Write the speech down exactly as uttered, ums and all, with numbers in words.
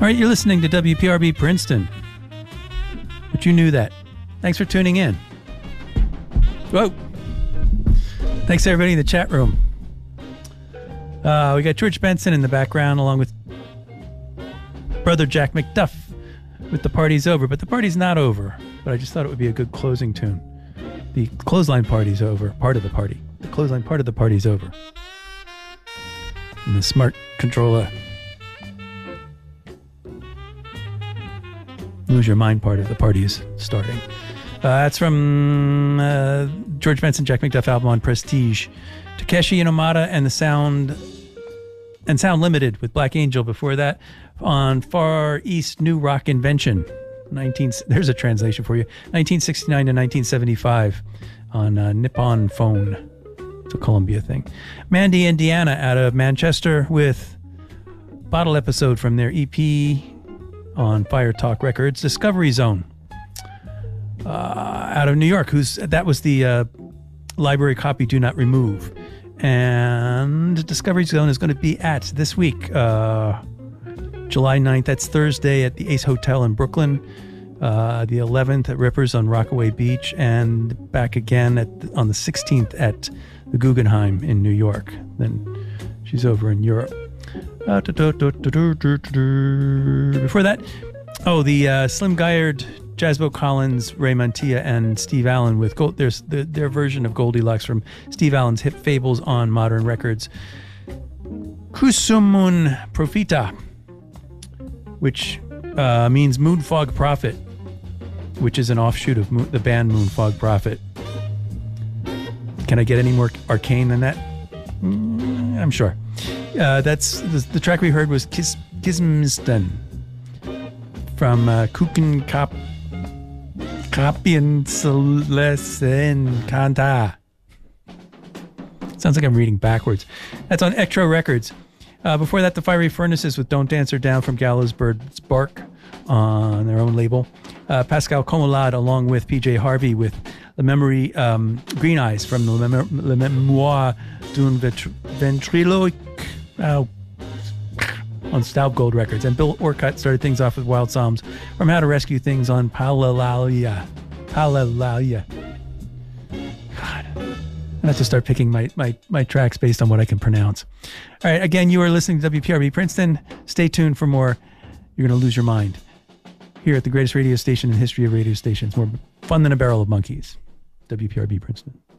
All right, you're listening to W P R B Princeton. But you knew that. Thanks for tuning in. Whoa. Thanks to everybody in the chat room. Uh, we got George Benson in the background along with brother Jack McDuff with The Party's Over. But the party's not over. But I just thought it would be a good closing tune. The clothesline party's over. Part of the party. The clothesline part of the party's over. And the smart controller. Lose Your Mind part of the party is starting. Uh, that's from uh, George Benson, Jack McDuff album on Prestige. Takeshi Inomata and the Sound and Sound Limited with Black Angel. Before that, on Far East New Rock Invention. nineteen There's a translation for you. nineteen sixty-nine to nineteen seventy-five on uh, Nippon Phone. It's a Columbia thing. Mandy, Indiana, out of Manchester with Bottle Episode from their E P on Fire Talk Records. Discovery Zone uh, out of New York, who's that was the uh, library copy Do Not Remove. And Discovery Zone is going to be at this week, uh, July ninth. That's Thursday at the Ace Hotel in Brooklyn. Uh, the eleventh at Rippers on Rockaway Beach, and back again at on the sixteenth at the Guggenheim in New York. Then she's over in Europe. Uh, Before that, oh, the uh, Slim Gaillard, Jasbo Collins, Ray Mantia, and Steve Allen with Gold. There's the, their version of Goldilocks from Steve Allen's Hip Fables on Modern Records. Kusumun Profita, which uh, means Moonfog Prophet, which is an offshoot of Moon, the band Moonfog Prophet. Can I get any more arcane than that? Mm, I'm sure. Uh, that's the, the track we heard was Kis, Kismston from uh, Kuchen Kap Kapian Celesen Kanta. Sounds like I'm reading backwards. That's on Electro Records. Uh, before that, the Fiery Furnaces with Don't Dance Her Down from Gallows Bird's Bark on their own label. Uh, Pascal Comolade along with P J Harvey with the memory um, Green Eyes from the Le, Mem- Le Memoire d'un Ventriloque uh, on Staub Gold Records. And Bill Orcutt started things off with Wild Psalms from How to Rescue Things on Palalalia. Palalalia. God. I have to start picking my, my, my tracks based on what I can pronounce. All right, again, you are listening to W P R B Princeton. Stay tuned for more. You're going to lose your mind. Here at the greatest radio station in the history of radio stations. More fun than a barrel of monkeys. W P R B Princeton.